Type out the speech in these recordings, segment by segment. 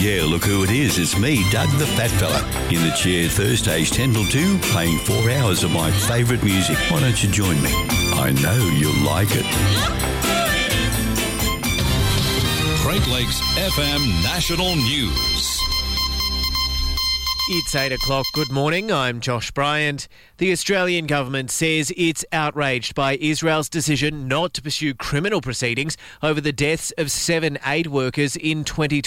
Yeah, look who it is. It's me, Doug the Fat Fella, in the chair Thursdays 10 till 2, playing 4 hours of my favourite music. Why don't you join me? I know you'll like it. Great Lakes FM National News. It's 8 o'clock. Good morning. I'm Josh Bryant. The Australian government says it's outraged by Israel's decision not to pursue criminal proceedings over the deaths of 7 aid workers in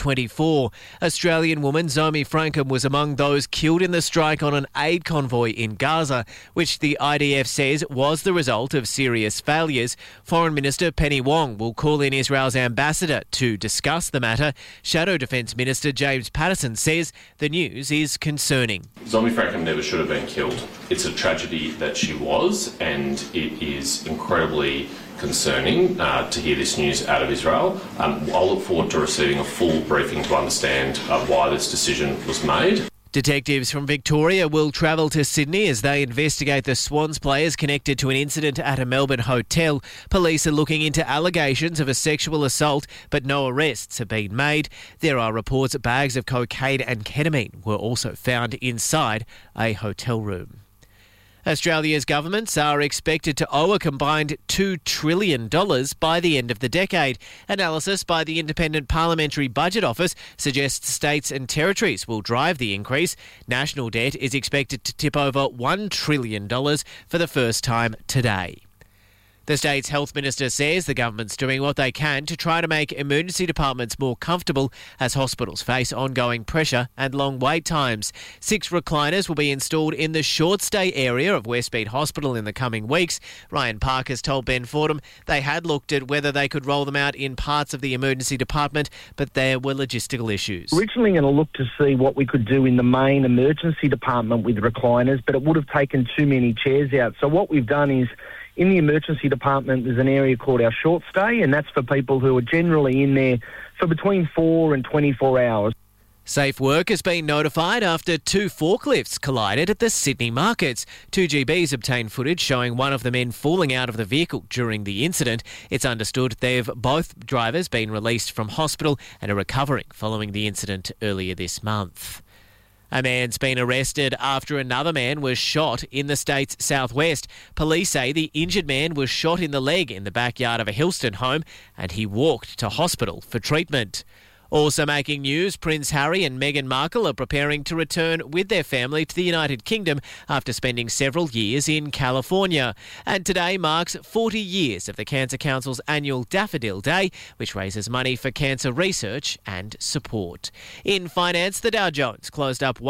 2024. Australian woman Zomi Frankham was among those killed in the strike on an aid convoy in Gaza, which the IDF says was the result of serious failures. Foreign Minister Penny Wong will call in Israel's ambassador to discuss the matter. Shadow Defence Minister James Patterson says the news is concerning. Zomi Frankham never should have been killed. It's a tragedy that she was, and it is incredibly concerning to hear this news out of Israel. I'll look forward to receiving a full briefing to understand why this decision was made. Detectives from Victoria will travel to Sydney as they investigate the Swans players connected to an incident at a Melbourne hotel. Police are looking into allegations of a sexual assault, but no arrests have been made. There are reports that bags of cocaine and ketamine were also found inside a hotel room. Australia's governments are expected to owe a combined $2 trillion by the end of the decade. Analysis by the Independent Parliamentary Budget Office suggests states and territories will drive the increase. National debt is expected to tip over $1 trillion for the first time today. The state's health minister says the government's doing what they can to try to make emergency departments more comfortable as hospitals face ongoing pressure and long wait times. 6 recliners will be installed in the short stay area of Westmead Hospital in the coming weeks. Ryan Park has told Ben Fordham they had looked at whether they could roll them out in parts of the emergency department, but there were logistical issues. Originally going to look to see what we could do in the main emergency department with recliners, but it would have taken too many chairs out. So what we've done is, in the emergency department, there's an area called our short stay, and that's for people who are generally in there for between 4 and 24 hours. Safe Work has been notified after 2 forklifts collided at the Sydney markets. 2GB's obtained footage showing one of the men falling out of the vehicle during the incident. It's understood both drivers been released from hospital and are recovering following the incident earlier this month. A man's been arrested after another man was shot in the state's southwest. Police say the injured man was shot in the leg in the backyard of a Hillston home and he walked to hospital for treatment. Also making news, Prince Harry and Meghan Markle are preparing to return with their family to the United Kingdom after spending several years in California. And today marks 40 years of the Cancer Council's annual Daffodil Day, which raises money for cancer research and support. In finance, the Dow Jones closed up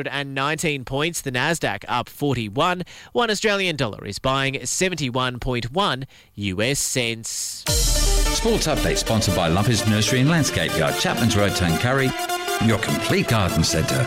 119 points, the Nasdaq up 41. $1 Australian dollar is buying 71.1 US cents. Sports Update sponsored by Lumpers Nursery and Landscape Yard, Chapman's Road, Tuncurry, your complete garden centre.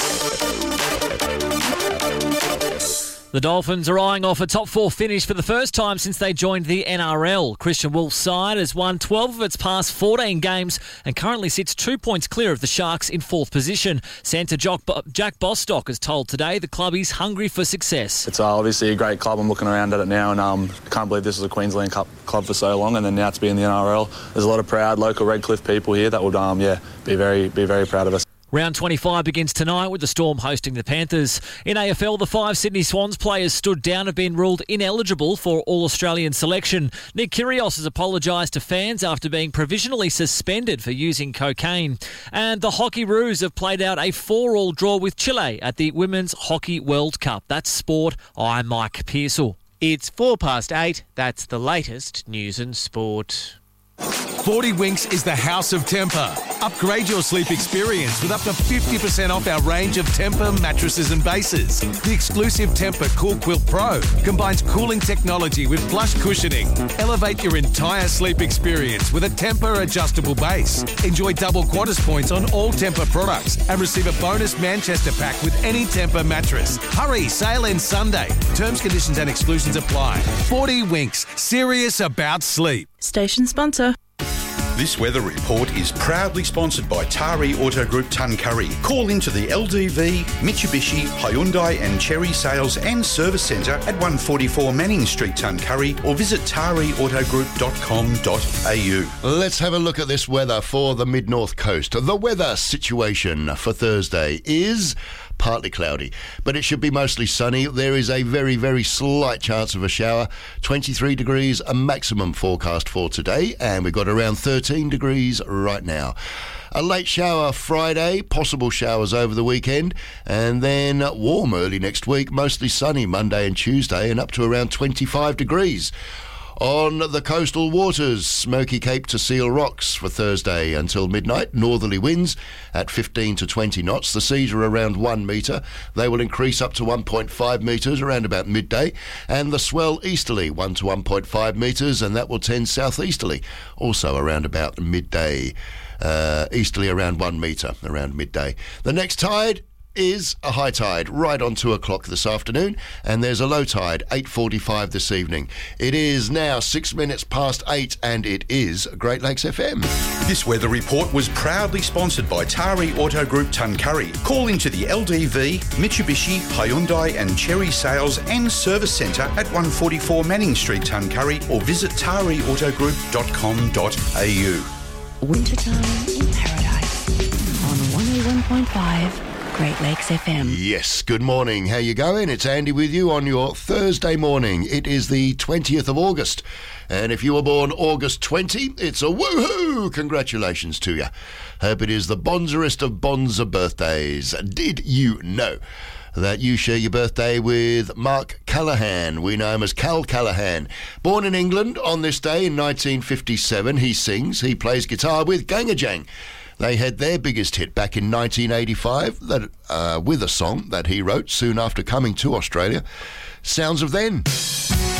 The Dolphins are eyeing off a top 4 finish for the first time since they joined the NRL. Christian Wolf's side has won 12 of its past 14 games and currently sits 2 points clear of the Sharks in 4th position. Centre Jack Bostock has told Today the club is hungry for success. It's obviously a great club. I'm looking around at it now and I can't believe this was a Queensland Cup club for so long, and then now to be in the NRL. There's a lot of proud local Redcliffe people here that would be very proud of us. Round 25 begins tonight with the Storm hosting the Panthers. In AFL, the 5 Sydney Swans players stood down have been ruled ineligible for All-Australian selection. Nick Kyrgios has apologised to fans after being provisionally suspended for using cocaine. And the Hockey Roos have played out a 4-4 draw with Chile at the Women's Hockey World Cup. That's sport. I'm Mike Pearsall. It's 8:04. That's the latest news and sport. 40 Winks is the house of Tempur. Upgrade your sleep experience with up to 50% off our range of Tempur mattresses and bases. The exclusive Tempur Cool Quilt Pro combines cooling technology with plush cushioning. Elevate your entire sleep experience with a Tempur adjustable base. Enjoy double Qantas points on all Tempur products and receive a bonus Manchester pack with any Tempur mattress. Hurry, sale ends Sunday. Terms, conditions and exclusions apply. 40 Winks, serious about sleep. Station sponsor. This weather report is proudly sponsored by Tari Auto Group Tuncurry. Call into the LDV, Mitsubishi, Hyundai and Cherry Sales and Service Centre at 144 Manning Street, Tuncurry, or visit tariautogroup.com.au. Let's have a look at this weather for the mid-north coast. The weather situation for Thursday is partly cloudy, but it should be mostly sunny. There is a very, very slight chance of a shower. 23 degrees a maximum forecast for today, and we've got around 13 degrees right now. A late shower Friday, possible showers over the weekend, and then warm early next week, mostly sunny Monday and Tuesday, and up to around 25 degrees. On the coastal waters, Smoky Cape to Seal Rocks for Thursday until midnight. Northerly winds at 15 to 20 knots. The seas are around 1 metre. They will increase up to 1.5 metres around about midday. And the swell easterly 1 to 1.5 metres, and that will tend southeasterly also around about midday. Easterly around 1 metre around midday. The next tide is a high tide right on 2 o'clock this afternoon, and there's a low tide 8:45 this evening. It is now 6 minutes past 8, and it is Great Lakes FM. This weather report was proudly sponsored by Tari Auto Group Tuncurry. Call into the LDV, Mitsubishi, Hyundai and Cherry Sales and Service Centre at 144 Manning Street, Tuncurry, or visit tariautogroup.com.au. Wintertime in Paradise on 101.5 Great Lakes FM. Yes, good morning. How you going? It's Andy with you on your Thursday morning. It is the 20th of August. And if you were born August 20, it's a woohoo! Congratulations to you. Hope it is the bonzerest of bonzer birthdays. Did you know that you share your birthday with Mark Callaghan? We know him as Cal Callaghan. Born in England on this day in 1957, he sings, he plays guitar with Gangajang. They had their biggest hit back in 1985 with a song that he wrote soon after coming to Australia. Sounds of Then.